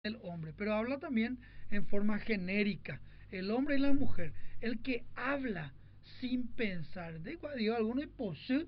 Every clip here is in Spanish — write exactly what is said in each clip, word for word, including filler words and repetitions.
el hombre, pero habla también en forma genérica, el hombre y la mujer, el que habla sin pensar. De igual, digo, algunos posee,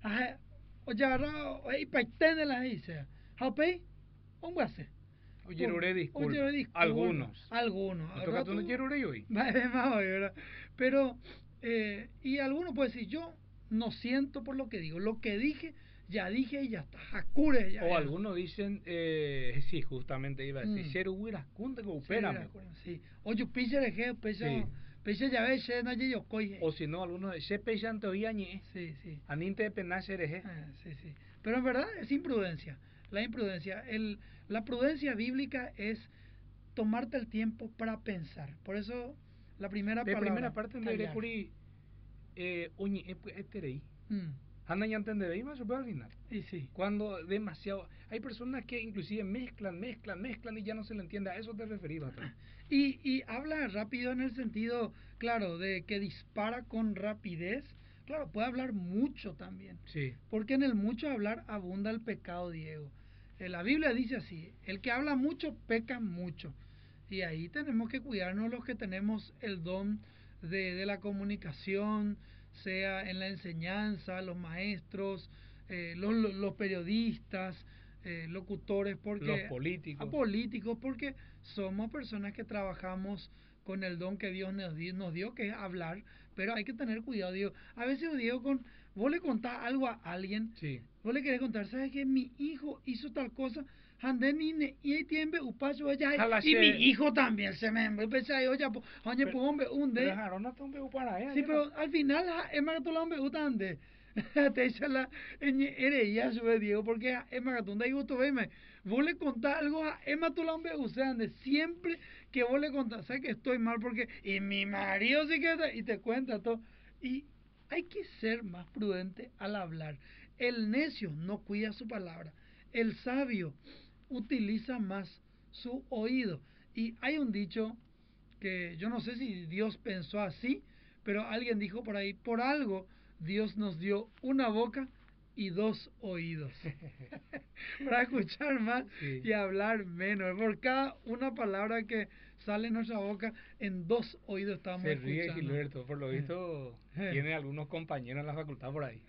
o ya y paitén la dice, hapei, un guase. Oye, Rure, Oye, disculpa. disculpa, Algunos. algunos, Me al toca tú rato, no quiero Rure hoy. más hoy, ¿verdad? Pero, eh, y algunos pueden decir, yo no siento por lo que digo, lo que dije, ya dije y ya está, jacure ya. O ya. algunos dicen, eh, sí, justamente iba a decir, Mm. Sheru Wiras, Kunte que Sí, opérame. sí. Oye, piche de que, piche, Sí. piche ya ves, no yo coye. O si no, algunos de se pechante hoy añe. Sí, sí. Aninte de penache ereje. Ah, sí, sí. Pero en verdad es imprudencia. La imprudencia, el, la prudencia bíblica es tomarte el tiempo para pensar. Por eso la primera De palabra, primera parte de callar. Recuri, eh, oñe, eterei. Mm. Anda ya entenderéis más o al final. Y sí. Cuando demasiado. Hay personas que inclusive mezclan, mezclan, mezclan y ya no se le entiende. A eso te referís, Bato. Y, y habla rápido en el sentido, claro, de que dispara con rapidez. Claro, puede hablar mucho también. Sí. Porque en el mucho hablar abunda el pecado, Diego. Eh, la Biblia dice así, el que habla mucho, peca mucho. Y ahí tenemos que cuidarnos los que tenemos el don de, de la comunicación, sea en la enseñanza, los maestros, eh, los, los periodistas, eh, locutores, porque los políticos. A políticos, porque somos personas que trabajamos con el don que Dios nos dio, nos dio, que es hablar, pero hay que tener cuidado, Diego. A veces, Diego, con, vos le contás algo a alguien, sí. vos le querés contar, ¿sabes qué? Mi hijo hizo tal cosa, y ahí tiene un paso allá, y mi hijo también se me empezó a oye, oye, pues hombre, un de. Sí, pero al final, es más que tú lo hombre, ande. Te dice la ereía sube Diego, porque es maratón y gusto verme. Vos le contás algo a Emma Tulambe Usande, siempre que vos le contás, sabes que estoy mal porque, y mi marido sí que está, y te cuenta todo. Y hay que ser más prudente al hablar. El necio no cuida su palabra. El sabio utiliza más su oído. Y hay un dicho que yo no sé si Dios pensó así, pero alguien dijo por ahí, por algo Dios nos dio una boca y dos oídos para escuchar más sí. y hablar menos. Por cada una palabra que sale en nuestra boca, en dos oídos estamos Se ríe escuchando. Gilberto, por lo visto eh. tiene algunos compañeros en la facultad por ahí.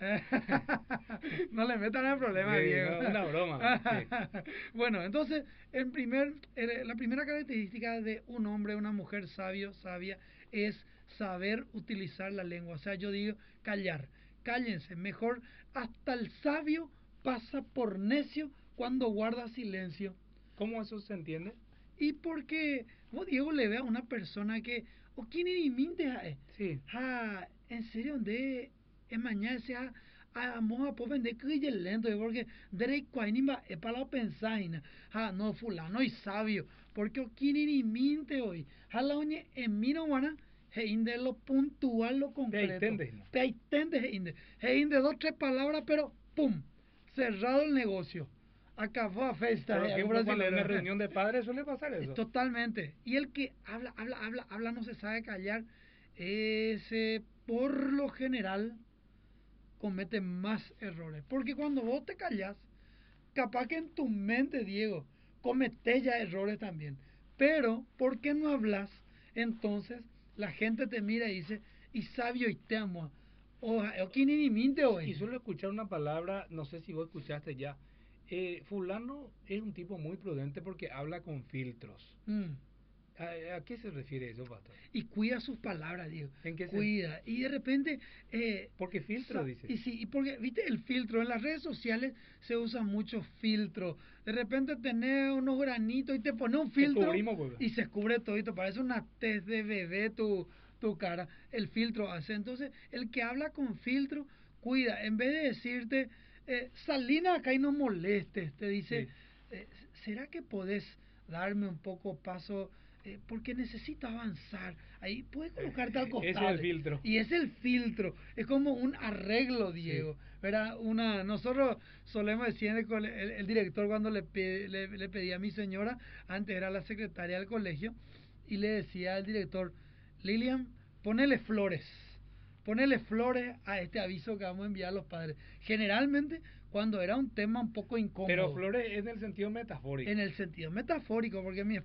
No le metan el problema, sí, Diego. No, una broma. Sí. Bueno, entonces, en primer, la primera característica de un hombre, una mujer sabio, sabia, es saber utilizar la lengua. O sea, yo digo callar. Cállense, mejor hasta el sabio pasa por necio cuando guarda silencio. ¿Cómo eso se entiende? Y porque vos, Diego, le ve a una persona que, o quién ni minte, sí. ah, en serio, donde es mañana se ha a moja po vender que lento, porque de cuainimba es para pensar, ah, no, fulano y sabio, porque o quién ni minte hoy, a la oñe en mi no van de lo puntual, lo concreto. Peitende, heinde. Heinde, dos, tres palabras, pero ¡pum! Cerrado el negocio. Acabó a festa. Por ejemplo, cuando hay una reunión de padres suele pasar eso. Totalmente. Y el que habla, habla, habla, habla, no se sabe callar, ese por lo general comete más errores. Porque cuando vos te callas, capaz que en tu mente, Diego, cometés ya errores también. Pero, ¿por qué no hablas? Entonces, la gente te mira y dice, y sabio y te amo. O, o quién ni minte hoy. Y suelo escuchar una palabra, no sé si vos escuchaste ya. Eh, fulano es un tipo muy prudente porque habla con filtros. Mm. ¿A, ¿A qué se refiere eso, pastor? Y cuida sus palabras, Diego. ¿En qué cuida. Se... Y de repente... Eh, porque filtro, dice. Y sí, y porque, viste, el filtro. En las redes sociales se usa mucho filtro. De repente tenés unos granitos y te pones un filtro y se cubre todito. Parece una tez de bebé tu, tu cara. El filtro hace. Entonces, el que habla con filtro, cuida. En vez de decirte, eh, Salina acá y no molestes, te dice, sí. eh, ¿será que podés darme un poco paso? Eh, porque necesito avanzar. Ahí puedes colocarte al costado. Ese es el filtro. Y es el filtro. Es como un arreglo, Diego. Sí. ¿Verdad? Una, nosotros solemos decir, el, el, el director cuando le, le, le pedía a mi señora, antes era la secretaria del colegio, y le decía al director, Lilian, ponele flores. Ponele flores a este aviso que vamos a enviar a los padres. Generalmente, cuando era un tema un poco incómodo. Pero Flores en el sentido metafórico. En el sentido metafórico, porque mi